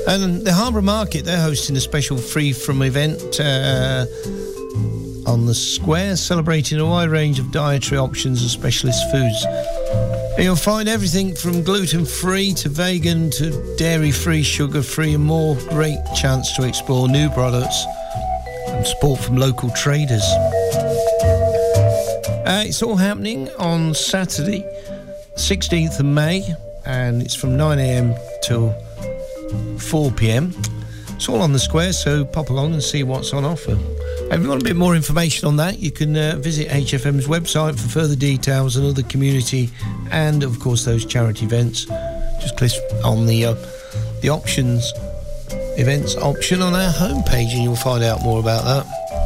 And the Harbour Market, they're hosting a special free-from event on the square, celebrating a wide range of dietary options and specialist foods. And you'll find everything from gluten-free to vegan to dairy-free, sugar-free, and more. Great chance to explore new products and support from local traders. It's all happening on Saturday, 16th of May, and it's from 9 a.m. till 4 p.m. It's all on the square, so pop along and see what's on offer. If you want a bit more information on that, you can visit HFM's website for further details and other community and, of course, those charity events. Just click on the options events option on our homepage and you'll find out more about that.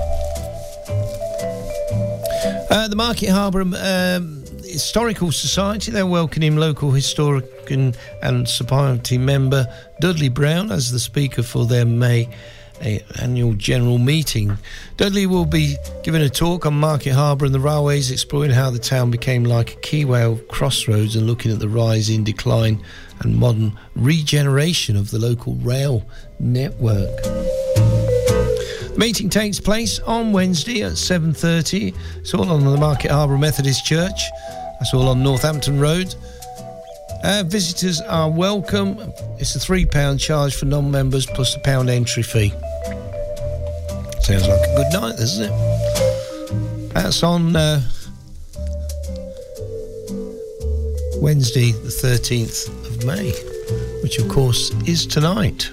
The Market Harbour Historical Society, they're welcoming local historic and society member Dudley Brown as the speaker for their May annual general meeting. Dudley will be giving a talk on Market Harbour and the railways, exploring how the town became like a Keywell crossroads and looking at the rise in decline and modern regeneration of the local rail network. The meeting takes place on Wednesday at 7:30. It's all on the Market Harbour Methodist Church. That's all on Northampton Road. Visitors are welcome. It's a £3 charge for non-members plus a £1 entry fee. Sounds like a good night, doesn't it? That's on Wednesday the 13th of May, which of course is tonight.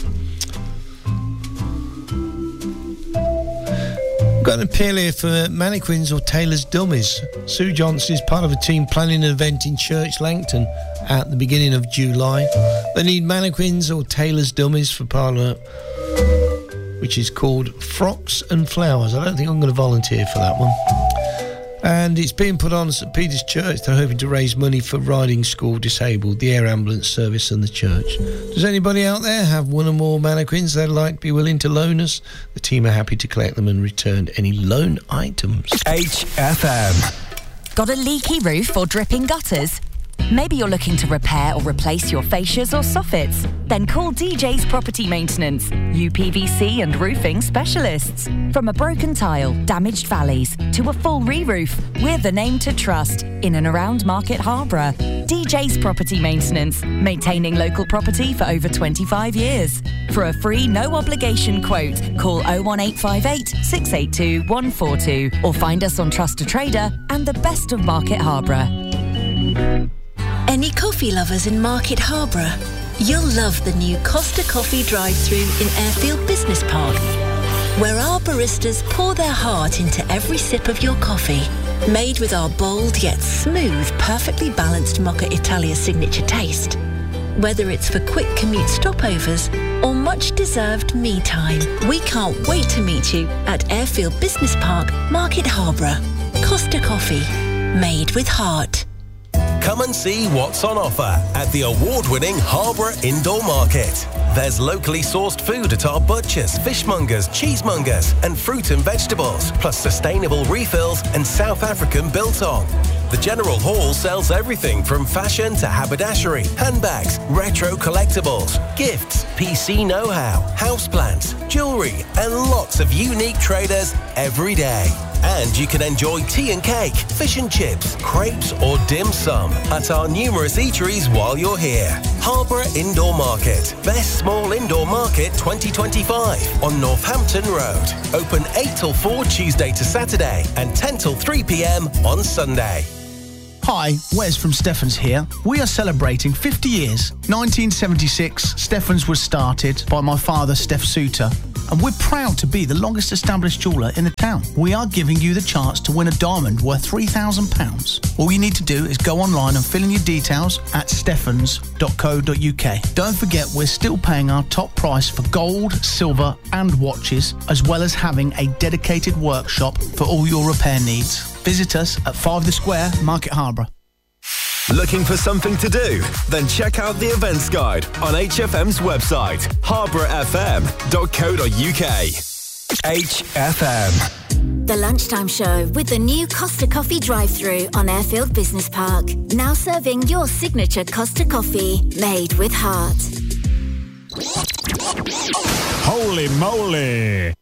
We've got an appeal here for mannequins or tailors' dummies. Sue Johnson is part of a team planning an event in Church Langton at the beginning of July. They need mannequins or tailors' dummies for Parliament, which is called Frocks and Flowers. I don't think I'm going to volunteer for that one. And it's being put on at St Peter's Church. They're hoping to raise money for Riding School Disabled, the Air Ambulance Service and the church. Does anybody out there have one or more mannequins they'd like to be willing to loan us? The team are happy to collect them and return any loan items. HFM. Got a leaky roof or dripping gutters? Maybe you're looking to repair or replace your fascias or soffits? Then call DJ's Property Maintenance, UPVC and roofing specialists. From a broken tile, damaged valleys, to a full re-roof, we're the name to trust in and around Market Harbour. DJ's Property Maintenance, maintaining local property for over 25 years. For a free, no-obligation quote, call 01858 682 142 or find us on Trust a Trader and the best of Market Harbour. Any coffee lovers in Market Harbour? You'll love the new Costa Coffee drive-thru in Airfield Business Park, where our baristas pour their heart into every sip of your coffee. Made with our bold yet smooth, perfectly balanced Mocha Italia signature taste. Whether it's for quick commute stopovers or much-deserved me time, we can't wait to meet you at Airfield Business Park, Market Harbour. Costa Coffee, made with heart. Come and see what's on offer at the award-winning Harbour Indoor Market. There's locally sourced food at our butchers, fishmongers, cheesemongers and fruit and vegetables, plus sustainable refills and South African biltong. The General Hall sells everything from fashion to haberdashery, handbags, retro collectibles, gifts, PC know-how, houseplants, jewellery and lots of unique traders every day. And you can enjoy tea and cake, fish and chips, crepes or dim sum at our numerous eateries while you're here. Harbour Indoor Market, Best Small Indoor Market 2025 on Northampton Road. Open 8 till 4 Tuesday to Saturday and 10 till 3 p.m. on Sunday. Hi, Wes from Steffens here. We are celebrating 50 years. 1976, Steffens was started by my father, Steph Suter, and we're proud to be the longest established jeweller in the town. We are giving you the chance to win a diamond worth £3,000. All you need to do is go online and fill in your details at steffens.co.uk. Don't forget, we're still paying our top price for gold, silver and watches, as well as having a dedicated workshop for all your repair needs. Visit us at 5 The Square, Market Harbour. Looking for something to do? Then check out the events guide on HFM's website, harbourfm.co.uk. HFM. The Lunchtime Show with the new Costa Coffee drive-thru on Airfield Business Park. Now serving your signature Costa Coffee, made with heart. Holy moly!